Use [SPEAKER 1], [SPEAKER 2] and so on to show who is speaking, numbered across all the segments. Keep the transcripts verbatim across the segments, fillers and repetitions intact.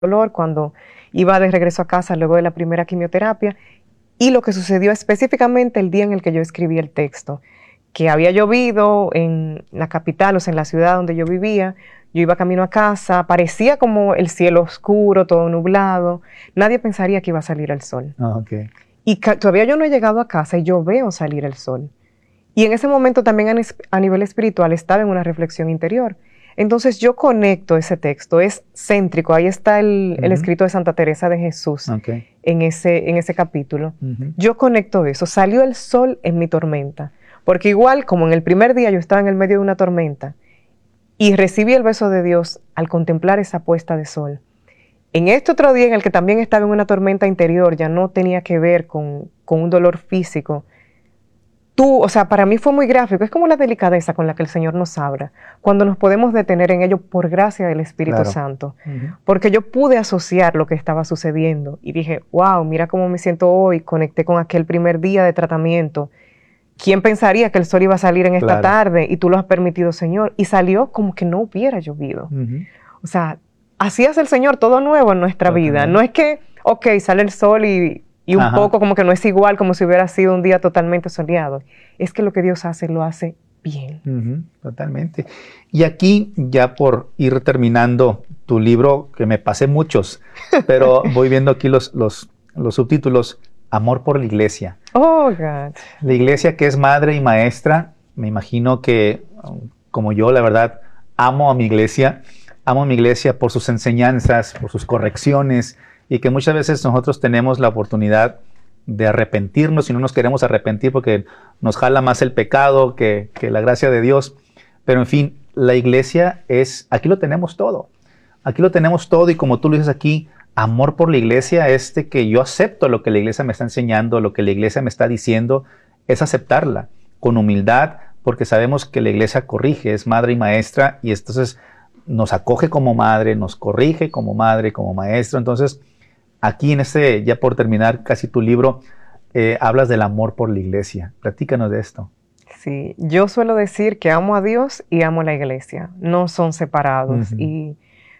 [SPEAKER 1] dolor cuando iba de regreso a casa luego de la primera quimioterapia, y lo que sucedió específicamente el día en el que yo escribí el texto, que había llovido en la capital, o sea, en la ciudad donde yo vivía. Yo iba camino a casa, parecía como el cielo oscuro, todo nublado. Nadie pensaría que iba a salir el sol.
[SPEAKER 2] Oh, okay.
[SPEAKER 1] Y todavía yo no he llegado a casa y yo veo salir el sol. Y en ese momento también a, a nivel espiritual estaba en una reflexión interior. Entonces yo conecto ese texto, es céntrico, ahí está el, uh-huh. el escrito de Santa Teresa de Jesús,
[SPEAKER 2] okay.
[SPEAKER 1] en, ese, en ese capítulo.
[SPEAKER 2] Uh-huh.
[SPEAKER 1] Yo conecto eso, salió el sol en mi tormenta, porque igual como en el primer día yo estaba en el medio de una tormenta y recibí el beso de Dios al contemplar esa puesta de sol. En este otro día en el que también estaba en una tormenta interior, ya no tenía que ver con, con un dolor físico, Tú, o sea, para mí fue muy gráfico, es como la delicadeza con la que el Señor nos habla, cuando nos podemos detener en ello por gracia del Espíritu
[SPEAKER 2] claro.
[SPEAKER 1] Santo,
[SPEAKER 2] Uh-huh.
[SPEAKER 1] porque yo pude asociar lo que estaba sucediendo y dije, wow, mira cómo me siento hoy, conecté con aquel primer día de tratamiento. ¿Quién pensaría que el sol iba a salir en esta
[SPEAKER 2] claro.
[SPEAKER 1] tarde? Y tú lo has permitido, Señor, y salió como que no hubiera llovido.
[SPEAKER 2] Uh-huh.
[SPEAKER 1] O sea, así hace el Señor todo nuevo en nuestra
[SPEAKER 2] okay.
[SPEAKER 1] vida, no es que, ok, sale el sol y... Y un
[SPEAKER 2] Ajá.
[SPEAKER 1] poco como que no es igual como si hubiera sido un día totalmente soleado. Es que lo que Dios hace, lo hace bien.
[SPEAKER 2] Uh-huh, totalmente. Y aquí, ya por ir terminando tu libro, que me pasé muchos, pero voy viendo aquí los, los, los subtítulos. Amor por la iglesia.
[SPEAKER 1] Oh, God.
[SPEAKER 2] La iglesia que es madre y maestra. Me imagino que, como yo, la verdad, amo a mi iglesia. Amo a mi iglesia por sus enseñanzas, por sus correcciones, y que muchas veces nosotros tenemos la oportunidad de arrepentirnos y no nos queremos arrepentir porque nos jala más el pecado que, que la gracia de Dios. Pero en fin, la iglesia es, aquí lo tenemos todo. Aquí lo tenemos todo y como tú lo dices aquí, amor por la iglesia es de que yo acepto lo que la iglesia me está enseñando, lo que la iglesia me está diciendo, es aceptarla con humildad porque sabemos que la iglesia corrige, es madre y maestra y entonces nos acoge como madre, nos corrige como madre, como maestro. Entonces, aquí en este, ya por terminar casi tu libro, eh, hablas del amor por la iglesia. Platícanos de esto.
[SPEAKER 1] Sí, yo suelo decir que amo a Dios y amo a la iglesia. No son separados. Uh-huh. Y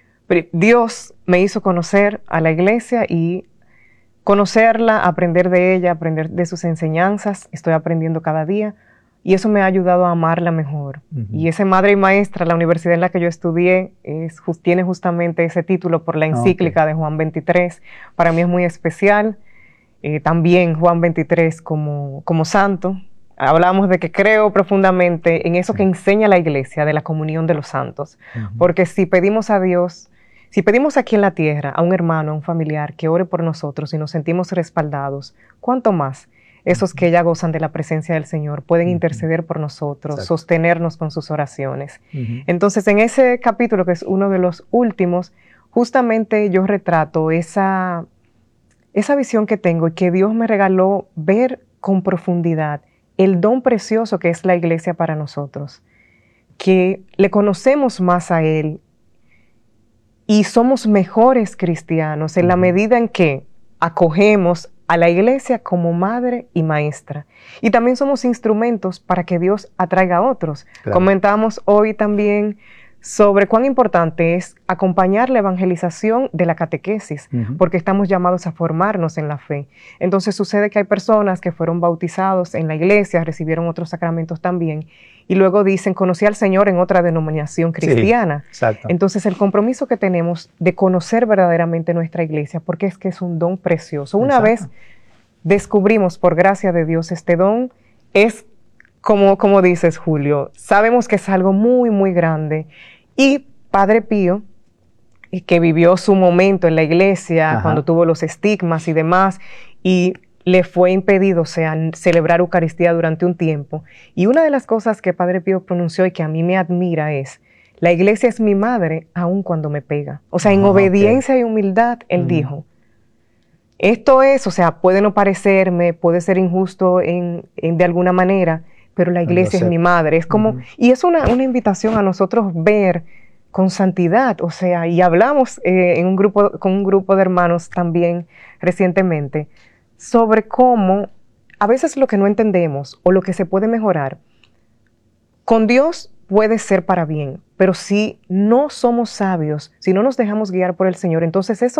[SPEAKER 1] Dios me hizo conocer a la iglesia y conocerla, aprender de ella, aprender de sus enseñanzas. Estoy aprendiendo cada día y eso me ha ayudado a amarla mejor. Uh-huh. Y ese madre y maestra, la universidad en la que yo estudié, es, tiene justamente ese título por la encíclica okay. de Juan veintitrés. Para mí es muy especial. Eh, también Juan veintitrés como, como santo. Hablamos de que creo profundamente en eso que enseña la iglesia, de la comunión de los santos. Uh-huh. Porque si pedimos a Dios, si pedimos aquí en la tierra a un hermano, a un familiar que ore por nosotros y nos sentimos respaldados, ¿cuánto más? Esos que ya gozan de la presencia del Señor pueden uh-huh. interceder por nosotros, exacto. sostenernos con sus oraciones. Uh-huh. Entonces, en ese capítulo, que es uno de los últimos, justamente yo retrato esa, esa visión que tengo y que Dios me regaló ver con profundidad el don precioso que es la iglesia para nosotros, que le conocemos más a Él y somos mejores cristianos en uh-huh. la medida en que acogemos a la iglesia como madre y maestra. Y también somos instrumentos para que Dios atraiga a otros. Claro. Comentamos hoy también sobre cuán importante es acompañar la evangelización de la catequesis, uh-huh. porque estamos llamados a formarnos en la fe. Entonces sucede que hay personas que fueron bautizados en la iglesia, recibieron otros sacramentos también, y luego dicen, conocí al Señor en otra denominación cristiana.
[SPEAKER 2] Sí, exacto.
[SPEAKER 1] Entonces el compromiso que tenemos de conocer verdaderamente nuestra iglesia, porque es que es un don precioso. Una exacto. vez descubrimos por gracia de Dios este don, es como, como dices, Julio, sabemos que es algo muy, muy grande. Y Padre Pío, que vivió su momento en la iglesia, ajá. cuando tuvo los estigmas y demás, y le fue impedido, o sea, celebrar Eucaristía durante un tiempo. Y una de las cosas que Padre Pío pronunció y que a mí me admira es, la iglesia es mi madre aun cuando me pega. O sea, en oh, obediencia okay. y humildad, él mm. dijo, esto es, o sea, puede no parecerme, puede ser injusto en, en, de alguna manera, pero la iglesia es mi madre. Es como, uh-huh. y es una, una invitación a nosotros ver con santidad, o sea, y hablamos eh, en un grupo, con un grupo de hermanos también recientemente, sobre cómo a veces lo que no entendemos o lo que se puede mejorar, con Dios puede ser para bien, Pero si no somos sabios, si no nos dejamos guiar por el Señor, entonces eso